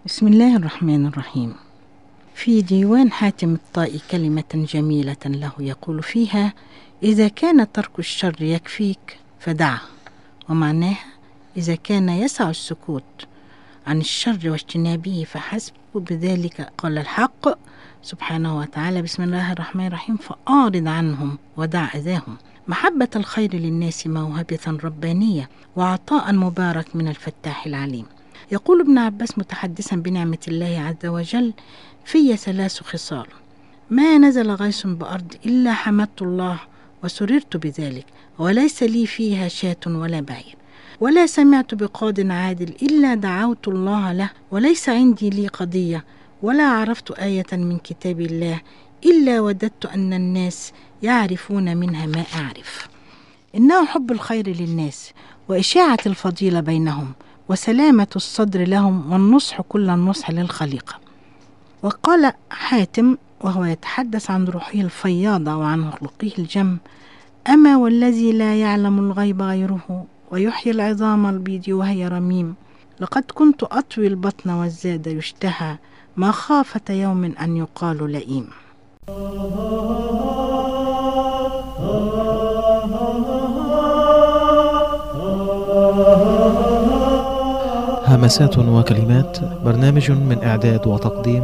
بسم الله الرحمن الرحيم. في ديوان حاتم الطائي كلمة جميلة له يقول فيها: إذا كان ترك الشر يكفيك فدعه، ومعناها إذا كان يسع السكوت عن الشر واجتنابه فحسب، بذلك قال الحق سبحانه وتعالى: بسم الله الرحمن الرحيم، فأعرض عنهم ودع أذاهم. محبة الخير للناس موهبة ربانية وعطاء مبارك من الفتاح العليم. يقول ابن عباس متحدثا بنعمة الله عز وجل: في 3 خصال: ما نزل غيث بأرض إلا حمدت الله وسررت بذلك، وليس لي فيها شاة ولا بعير، ولا سمعت بقاض عادل إلا دعوت الله له، وليس عندي لي قضية، ولا عرفت آية من كتاب الله إلا وددت أن الناس يعرفون منها ما أعرف. إنه حب الخير للناس وإشاعة الفضيلة بينهم وسلامة الصدر لهم والنصح كل النصح للخليقة. وقال حاتم وهو يتحدث عن روحه الفياضة وعن خلقه الجم: أما والذي لا يعلم الغيب غيره ويحيي العظام البيض وهي رميم، لقد كنت أطوي البطن والزاد يشتهى ما خافة يوم أن يقال لئيم. همسات وكلمات، برنامج من إعداد وتقديم